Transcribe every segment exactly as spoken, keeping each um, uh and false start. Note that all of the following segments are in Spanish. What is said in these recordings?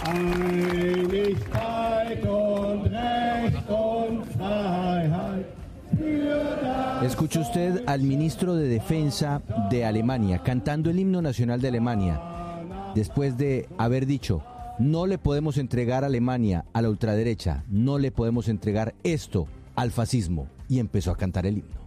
Escuche usted al ministro de Defensa de Alemania cantando el himno nacional de Alemania, después de haber dicho: no le podemos entregar a Alemania a la ultraderecha, no le podemos entregar esto al fascismo, y empezó a cantar el himno.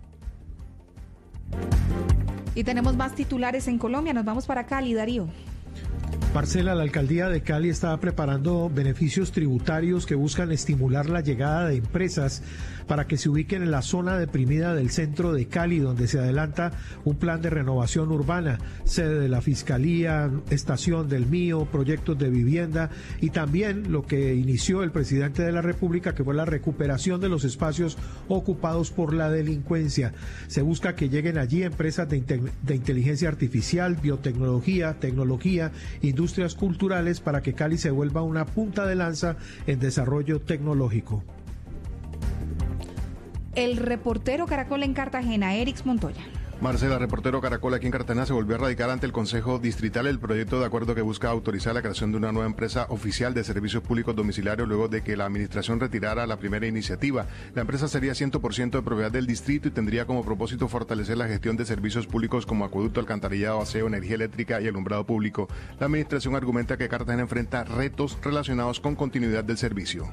Y tenemos más titulares en Colombia, nos vamos para Cali, Darío. Marcela, la alcaldía de Cali está preparando beneficios tributarios que buscan estimular la llegada de empresas para que se ubiquen en la zona deprimida del centro de Cali, donde se adelanta un plan de renovación urbana, sede de la Fiscalía, estación del Mío, proyectos de vivienda y también lo que inició el presidente de la República, que fue la recuperación de los espacios ocupados por la delincuencia. Se busca que lleguen allí empresas de, inte- de inteligencia artificial, biotecnología, tecnología, industrias culturales, para que Cali se vuelva una punta de lanza en desarrollo tecnológico. El reportero Caracol en Cartagena, Erix Montoya. Marcela, reportero Caracol aquí en Cartagena, se volvió a radicar ante el Consejo Distrital el proyecto de acuerdo que busca autorizar la creación de una nueva empresa oficial de servicios públicos domiciliarios luego de que la administración retirara la primera iniciativa. La empresa sería cien por ciento de propiedad del distrito y tendría como propósito fortalecer la gestión de servicios públicos como acueducto, alcantarillado, aseo, energía eléctrica y alumbrado público. La administración argumenta que Cartagena enfrenta retos relacionados con continuidad del servicio.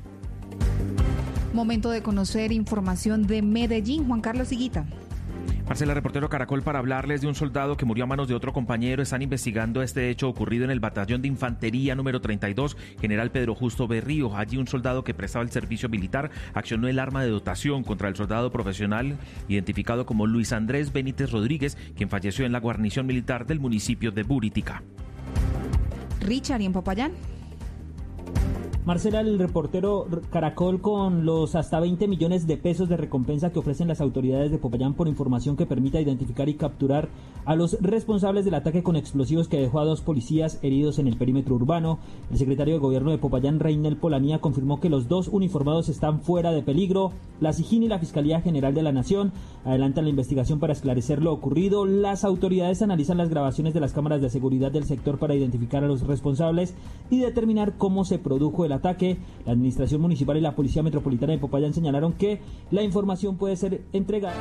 Momento de conocer información de Medellín, Juan Carlos Higuita. Marcela, reportero Caracol, para hablarles de un soldado que murió a manos de otro compañero. Están investigando este hecho ocurrido en el batallón de infantería número treinta y dos, General Pedro Justo Berrío. Allí un soldado que prestaba el servicio militar accionó el arma de dotación contra el soldado profesional identificado como Luis Andrés Benítez Rodríguez, quien falleció en la guarnición militar del municipio de Buritica. Richard, ¿y en Popayán? Marcela, el reportero Caracol, con los hasta veinte millones de pesos de recompensa que ofrecen las autoridades de Popayán por información que permita identificar y capturar a los responsables del ataque con explosivos que dejó a dos policías heridos en el perímetro urbano. El secretario de Gobierno de Popayán, Reynel Polanía, confirmó que los dos uniformados están fuera de peligro. La SIJIN y la Fiscalía General de la Nación adelantan la investigación para esclarecer lo ocurrido. Las autoridades analizan las grabaciones de las cámaras de seguridad del sector para identificar a los responsables y determinar cómo se produjo el ataque. La Administración Municipal y la Policía Metropolitana de Popayán señalaron que la información puede ser entregada.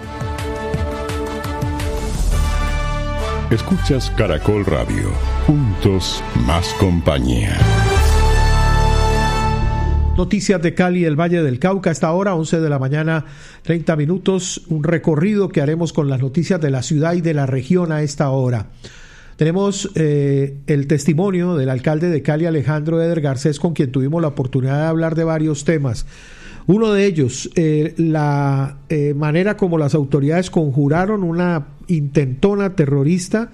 Escuchas Caracol Radio. Juntos más compañía. Noticias de Cali y el Valle del Cauca. Hasta ahora, once de la mañana, treinta minutos. Un recorrido que haremos con las noticias de la ciudad y de la región a esta hora. Tenemos eh, el testimonio del alcalde de Cali, Alejandro Eder Garcés, con quien tuvimos la oportunidad de hablar de varios temas. Uno de ellos, eh, la eh, manera como las autoridades conjuraron una intentona terrorista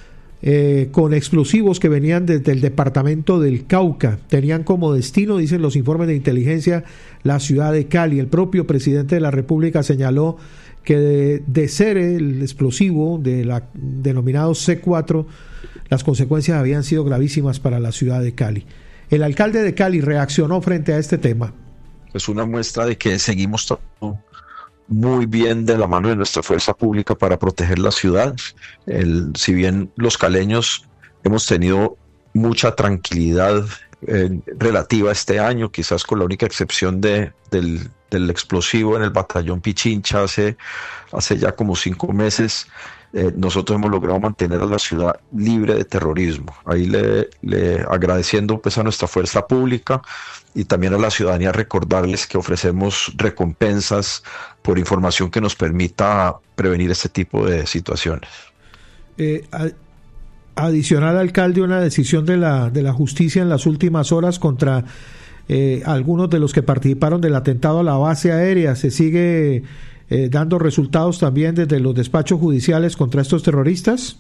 eh, con explosivos que venían desde el departamento del Cauca. Tenían como destino, dicen los informes de inteligencia, la ciudad de Cali. El propio presidente de la República señaló que de, de ser el explosivo de la denominado C cuatro, las consecuencias habían sido gravísimas para la ciudad de Cali. El alcalde de Cali reaccionó frente a este tema. Es una muestra de que seguimos trabajando muy bien de la mano de nuestra fuerza pública para proteger la ciudad. El, si bien los caleños hemos tenido mucha tranquilidad eh, relativa este año, quizás con la única excepción de, del, del explosivo en el batallón Pichincha hace, hace ya como cinco meses, eh, nosotros hemos logrado mantener a la ciudad libre de terrorismo. Ahí le, le agradeciendo pues a nuestra fuerza pública y también a la ciudadanía, recordarles que ofrecemos recompensas por información que nos permita prevenir este tipo de situaciones. Eh, a, adicional, alcalde, una decisión de la, de la justicia en las últimas horas contra eh, algunos de los que participaron del atentado a la base aérea. ¿Se sigue eh, dando resultados también desde los despachos judiciales contra estos terroristas?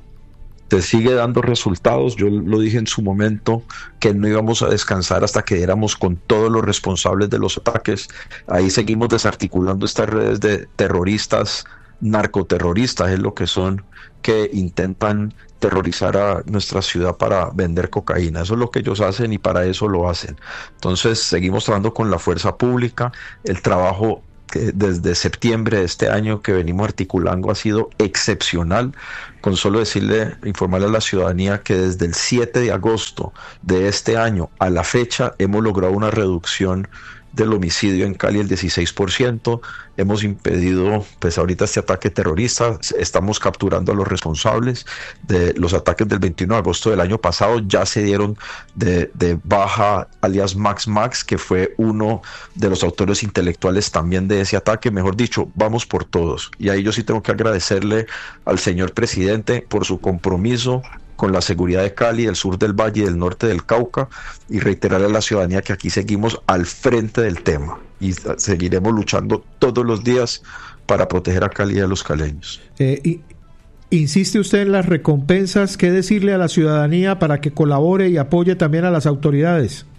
Se sigue dando resultados. Yo lo dije en su momento que no íbamos a descansar hasta que diéramos con todos los responsables de los ataques. Ahí seguimos desarticulando estas redes de terroristas, narcoterroristas es lo que son, que intentan terrorizar a nuestra ciudad para vender cocaína. Eso es lo que ellos hacen y para eso lo hacen. Entonces seguimos trabajando con la fuerza pública. El trabajo que desde septiembre de este año que venimos articulando ha sido excepcional. Con solo decirle, informarle a la ciudadanía que desde el siete de agosto de este año a la fecha hemos logrado una reducción del homicidio en Cali el dieciséis por ciento, hemos impedido pues ahorita este ataque terrorista, estamos capturando a los responsables de los ataques del veintiuno de agosto del año pasado, ya se dieron de, de baja alias Max Max, que fue uno de los autores intelectuales también de ese ataque. Mejor dicho, vamos por todos, y ahí yo sí tengo que agradecerle al señor presidente por su compromiso con la seguridad de Cali, del sur del Valle y del norte del Cauca, y reiterarle a la ciudadanía que aquí seguimos al frente del tema y seguiremos luchando todos los días para proteger a Cali y a los caleños. Eh, y, insiste usted en las recompensas. ¿Qué decirle a la ciudadanía para que colabore y apoye también a las autoridades?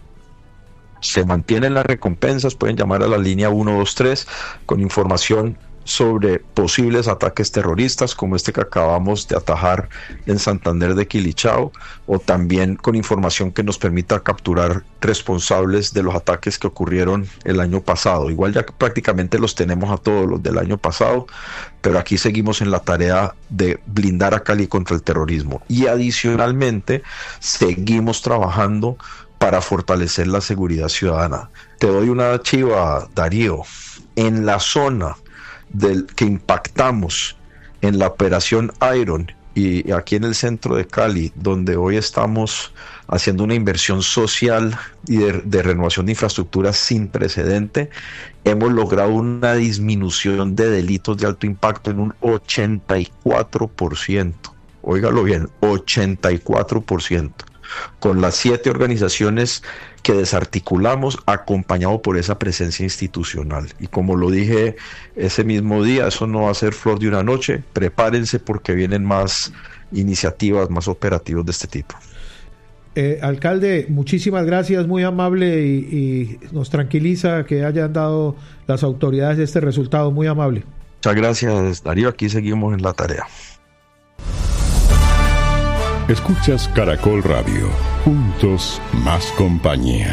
Se mantienen las recompensas, pueden llamar a la línea uno dos tres con información sobre posibles ataques terroristas como este que acabamos de atajar en Santander de Quilichao, o también con información que nos permita capturar responsables de los ataques que ocurrieron el año pasado. Igual ya prácticamente los tenemos a todos los del año pasado, pero aquí seguimos en la tarea de blindar a Cali contra el terrorismo, y adicionalmente seguimos trabajando para fortalecer la seguridad ciudadana. Te doy una chiva, Darío. En la zona del que impactamos en la operación Iron y aquí en el centro de Cali, donde hoy estamos haciendo una inversión social y de, de renovación de infraestructura sin precedente, hemos logrado una disminución de delitos de alto impacto en un ochenta y cuatro por ciento. Óigalo bien, ochenta y cuatro por ciento. Con las siete organizaciones que desarticulamos, acompañado por esa presencia institucional. Y como lo dije ese mismo día, eso no va a ser flor de una noche. Prepárense porque vienen más iniciativas, más operativos de este tipo. Eh, alcalde, muchísimas gracias, muy amable, y, y nos tranquiliza que hayan dado las autoridades este resultado, muy amable. Muchas gracias, Darío, aquí seguimos en la tarea. Escuchas Caracol Radio, juntos más compañía.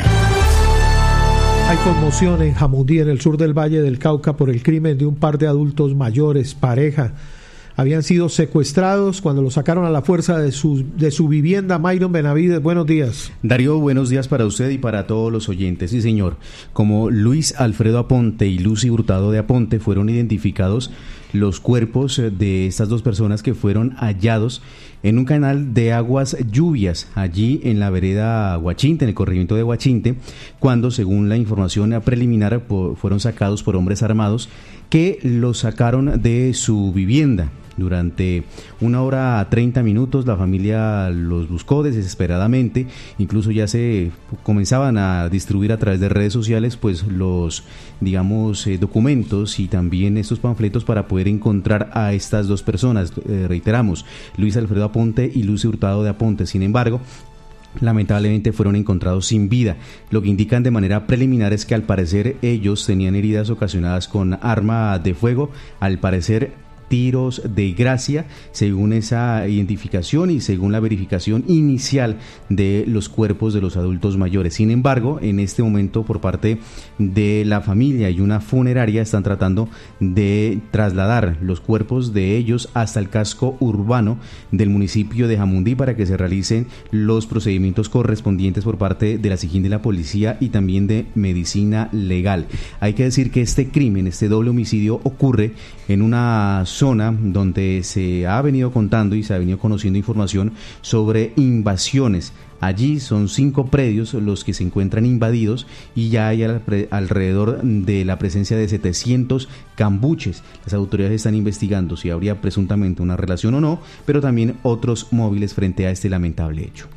Hay conmoción en Jamundí, en el sur del Valle del Cauca, por el crimen de un par de adultos mayores, pareja. Habían sido secuestrados cuando los sacaron a la fuerza de su, de su vivienda. Myron Benavides, buenos días. Darío, buenos días para usted y para todos los oyentes. Sí, señor. Como Luis Alfredo Aponte y Lucy Hurtado de Aponte fueron identificados los cuerpos de estas dos personas que fueron hallados en un canal de aguas lluvias, allí en la vereda Huachinte, en el corregimiento de Huachinte, cuando, según la información preliminar, fueron sacados por hombres armados que los sacaron de su vivienda. Durante una hora treinta minutos la familia los buscó desesperadamente, incluso ya se comenzaban a distribuir a través de redes sociales pues los, digamos, eh, documentos y también estos panfletos para poder encontrar a estas dos personas, eh, reiteramos, Luis Alfredo Aponte y Lucy Hurtado de Aponte. Sin embargo, lamentablemente fueron encontrados sin vida. Lo que indican de manera preliminar es que al parecer ellos tenían heridas ocasionadas con arma de fuego, al parecer tiros de gracia, según esa identificación y según la verificación inicial de los cuerpos de los adultos mayores. Sin embargo, en este momento, por parte de la familia y una funeraria, están tratando de trasladar los cuerpos de ellos hasta el casco urbano del municipio de Jamundí para que se realicen los procedimientos correspondientes por parte de la SIJIN, de la policía y también de medicina legal. Hay que decir que este crimen, este doble homicidio, ocurre en una zona donde se ha venido contando y se ha venido conociendo información sobre invasiones. Allí son cinco predios los que se encuentran invadidos y ya hay alrededor de la presencia de setecientos cambuches. Las autoridades están investigando si habría presuntamente una relación o no, pero también otros móviles frente a este lamentable hecho.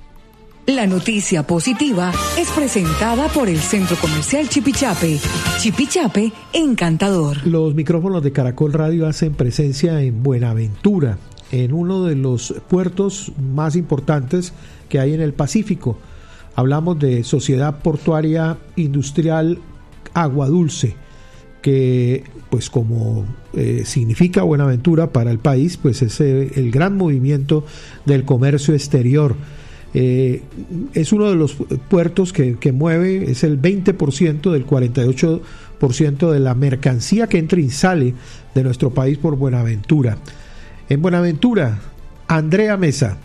La noticia positiva es presentada por el Centro Comercial Chipichape. Chipichape, encantador. Los micrófonos de Caracol Radio hacen presencia en Buenaventura, en uno de los puertos más importantes que hay en el Pacífico. Hablamos de Sociedad Portuaria Industrial Agua Dulce, que pues como eh, significa Buenaventura para el país, pues es eh, el gran movimiento del comercio exterior. Eh, es uno de los puertos que, que mueve, es el veinte por ciento del cuarenta y ocho por ciento de la mercancía que entra y sale de nuestro país por Buenaventura. En Buenaventura, Andrea Mesa.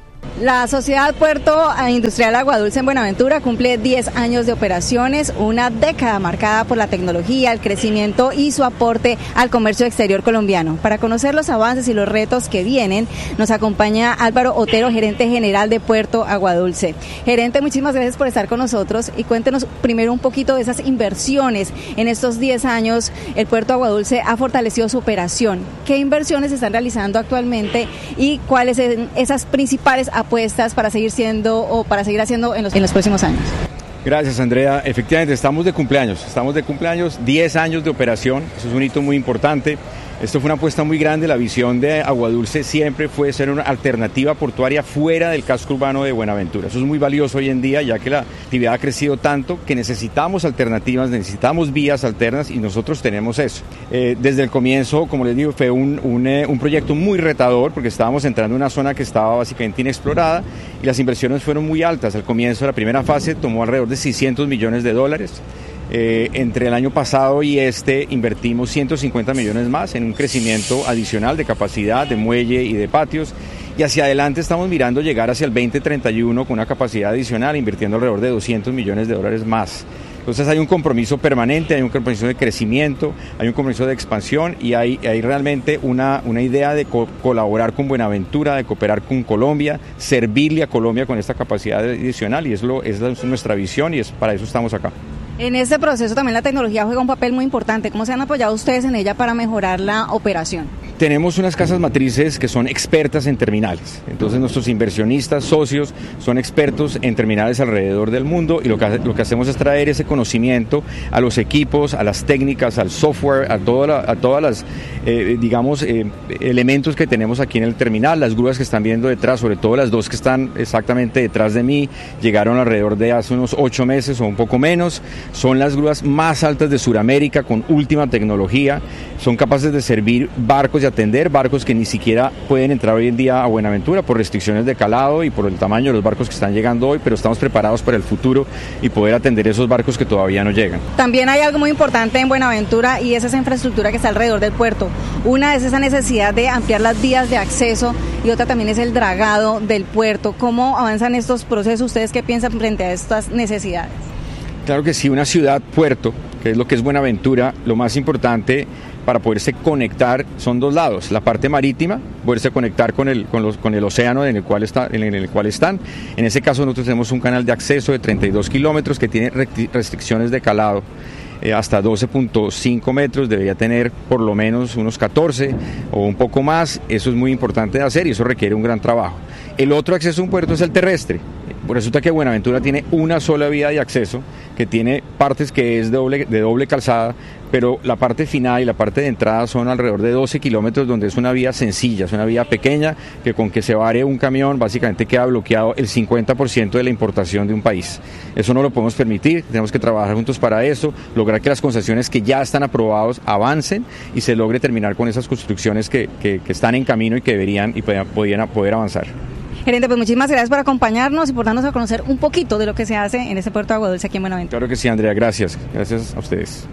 La Sociedad Puerto Industrial Aguadulce en Buenaventura cumple diez años de operaciones, una década marcada por la tecnología, el crecimiento y su aporte al comercio exterior colombiano. Para conocer los avances y los retos que vienen, nos acompaña Álvaro Otero, gerente general de Puerto Aguadulce. Gerente, muchísimas gracias por estar con nosotros y cuéntenos primero un poquito de esas inversiones. En estos diez años, el Puerto Aguadulce ha fortalecido su operación. ¿Qué inversiones se están realizando actualmente y cuáles son esas principales apuestas para seguir siendo o para seguir haciendo en los, en los próximos años? Gracias, Andrea. Efectivamente, estamos de cumpleaños, estamos de cumpleaños, diez años de operación, eso es un hito muy importante. Esto fue una apuesta muy grande, la visión de Aguadulce siempre fue ser una alternativa portuaria fuera del casco urbano de Buenaventura. Eso es muy valioso hoy en día, ya que la actividad ha crecido tanto que necesitamos alternativas, necesitamos vías alternas y nosotros tenemos eso. Eh, desde el comienzo, como les digo, fue un, un, eh, un proyecto muy retador porque estábamos entrando en una zona que estaba básicamente inexplorada y las inversiones fueron muy altas. Al comienzo, la primera fase tomó alrededor de seiscientos millones de dólares. Eh, entre el año pasado y este invertimos ciento cincuenta millones más en un crecimiento adicional de capacidad de muelle y de patios, y hacia adelante estamos mirando llegar hacia el veinte treinta y uno con una capacidad adicional invirtiendo alrededor de doscientos millones de dólares más. Entonces hay un compromiso permanente, hay un compromiso de crecimiento, hay un compromiso de expansión y hay, hay realmente una, una idea de co- colaborar con Buenaventura, de cooperar con Colombia, servirle a Colombia con esta capacidad adicional, y es, lo, es nuestra visión y es, para eso estamos acá. En este proceso también la tecnología juega un papel muy importante. ¿Cómo se han apoyado ustedes en ella para mejorar la operación? Tenemos unas casas matrices que son expertas en terminales. Entonces nuestros inversionistas, socios, son expertos en terminales alrededor del mundo y lo que, lo que hacemos es traer ese conocimiento a los equipos, a las técnicas, al software, a, toda la, a todas las, eh, digamos, eh, elementos que tenemos aquí en el terminal. Las grúas que están viendo detrás, sobre todo las dos que están exactamente detrás de mí, llegaron alrededor de hace unos ocho meses o un poco menos. Son las grúas más altas de Sudamérica con última tecnología. Son capaces de servir barcos y atender barcos que ni siquiera pueden entrar hoy en día a Buenaventura por restricciones de calado y por el tamaño de los barcos que están llegando hoy, pero estamos preparados para el futuro y poder atender esos barcos que todavía no llegan. También hay algo muy importante en Buenaventura y es esa infraestructura que está alrededor del puerto. Una es esa necesidad de ampliar las vías de acceso y otra también es el dragado del puerto. ¿Cómo avanzan estos procesos? ¿Ustedes qué piensan frente a estas necesidades? Claro que sí, una ciudad puerto, que es lo que es Buenaventura, lo más importante para poderse conectar son dos lados: la parte marítima, poderse conectar con el, con los, con el océano en el, cual está, en el cual están. En ese caso nosotros tenemos un canal de acceso de treinta y dos kilómetros que tiene restricciones de calado. Eh, hasta doce punto cinco metros, debería tener por lo menos unos catorce o un poco más. Eso es muy importante de hacer y eso requiere un gran trabajo. El otro acceso a un puerto es el terrestre. Resulta que Buenaventura tiene una sola vía de acceso, que tiene partes que es de doble, de doble calzada, pero la parte final y la parte de entrada son alrededor de doce kilómetros, donde es una vía sencilla, es una vía pequeña, que con que se vare un camión básicamente queda bloqueado el cincuenta por ciento de la importación de un país. Eso no lo podemos permitir, tenemos que trabajar juntos para eso, lograr que las concesiones que ya están aprobadas avancen y se logre terminar con esas construcciones que, que, que están en camino y que deberían y podrían poder avanzar. Gerente, pues muchísimas gracias por acompañarnos y por darnos a conocer un poquito de lo que se hace en este puerto de Aguadulce aquí en Buenaventura. Claro que sí, Andrea, gracias. Gracias a ustedes.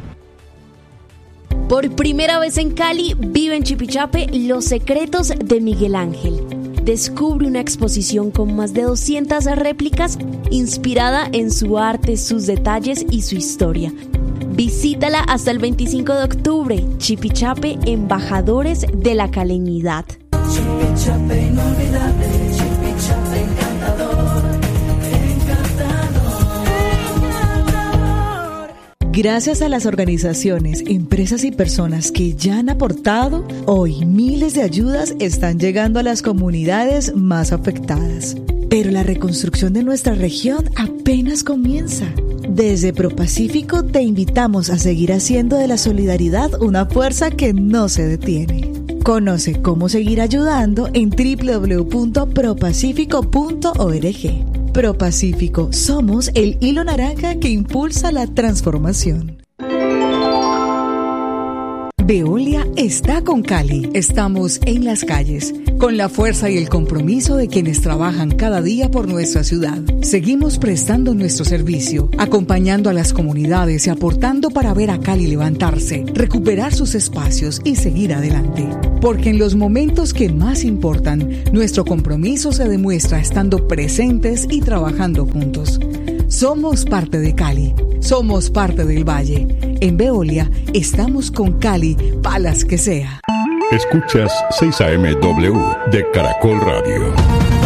Por primera vez en Cali, vive en Chipichape Los Secretos de Miguel Ángel. Descubre una exposición con más de doscientas réplicas inspirada en su arte, sus detalles y su historia. Visítala hasta el veinticinco de octubre. Chipichape, embajadores de la caleñidad. Chipichape inolvidable, Chipichape encantador, encantador, encantador. Gracias a las organizaciones, empresas y personas que ya han aportado, hoy miles de ayudas están llegando a las comunidades más afectadas. Pero la reconstrucción de nuestra región apenas comienza. Desde ProPacífico te invitamos a seguir haciendo de la solidaridad una fuerza que no se detiene. Conoce cómo seguir ayudando en doble u doble u doble u punto propacífico punto org. ProPacífico, somos el hilo naranja que impulsa la transformación. Veolia está con Cali. Estamos en las calles, con la fuerza y el compromiso de quienes trabajan cada día por nuestra ciudad. Seguimos prestando nuestro servicio, acompañando a las comunidades y aportando para ver a Cali levantarse, recuperar sus espacios y seguir adelante. Porque en los momentos que más importan, nuestro compromiso se demuestra estando presentes y trabajando juntos. Somos parte de Cali, somos parte del Valle. En Veolia estamos con Cali, palas que sea. Escuchas seis A M W de Caracol Radio.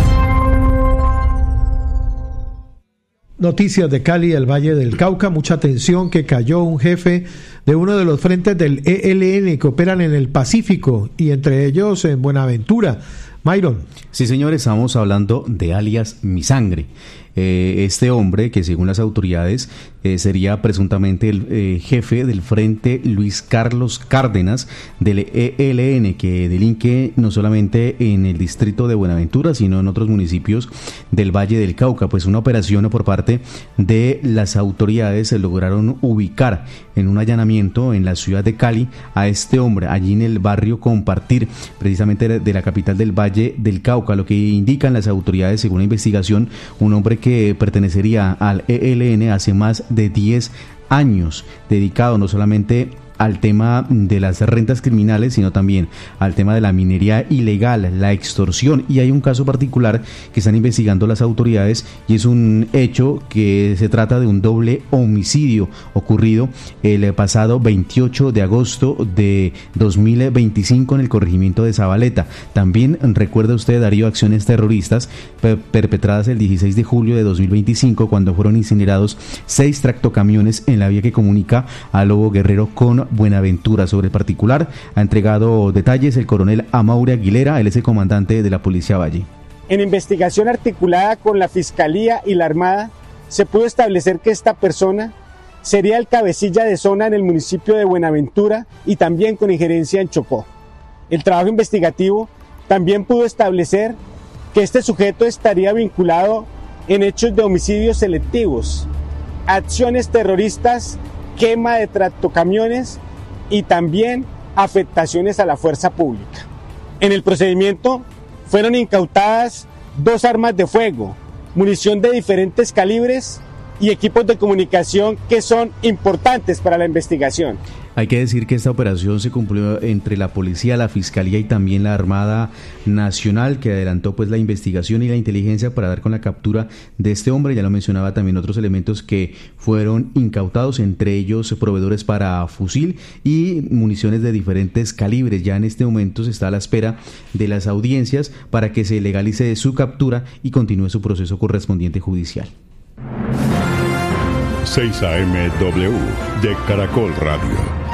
Noticias de Cali, el Valle del Cauca. Mucha atención, que cayó un jefe de uno de los frentes del E L N que operan en el Pacífico y entre ellos en Buenaventura. Myron. Sí, señor, estamos hablando de alias Mi Sangre. Eh, este hombre, que según las autoridades eh, sería presuntamente el eh, jefe del Frente Luis Carlos Cárdenas del E L N, que delinque no solamente en el distrito de Buenaventura, sino en otros municipios del Valle del Cauca. Pues una operación por parte de las autoridades se lograron ubicar en un allanamiento en la ciudad de Cali a este hombre, allí en el barrio Compartir, precisamente de la capital del Valle del Cauca. Lo que indican las autoridades, según la investigación, un hombre que que pertenecería al E L N hace más de diez años, dedicado no solamente al tema de las rentas criminales, sino también al tema de la minería ilegal, la extorsión. Y hay un caso particular que están investigando las autoridades, y es un hecho que se trata de un doble homicidio ocurrido el pasado veintiocho de agosto de dos mil veinticinco en el corregimiento de Zabaleta. También recuerda usted, Darío, acciones terroristas per- perpetradas el dieciséis de julio de dos mil veinticinco, cuando fueron incinerados seis tractocamiones en la vía que comunica a Lobo Guerrero con Buenaventura. Sobre el particular ha entregado detalles el coronel Amaury Aguilera, él es el comandante de la Policía Valle. En investigación articulada con la Fiscalía y la Armada, se pudo establecer que esta persona sería el cabecilla de zona en el municipio de Buenaventura y también con injerencia en Chocó. El trabajo investigativo también pudo establecer que este sujeto estaría vinculado en hechos de homicidios selectivos, acciones terroristas, quema de tractocamiones y también afectaciones a la fuerza pública. En el procedimiento fueron incautadas dos armas de fuego, munición de diferentes calibres y equipos de comunicación que son importantes para la investigación. Hay que decir que esta operación se cumplió entre la policía, la fiscalía y también la Armada Nacional, que adelantó pues la investigación y la inteligencia para dar con la captura de este hombre. Ya lo mencionaba, también otros elementos que fueron incautados, entre ellos proveedores para fusil y municiones de diferentes calibres. Ya en este momento se está a la espera de las audiencias para que se legalice su captura y continúe su proceso correspondiente judicial. seis A M W de Caracol Radio.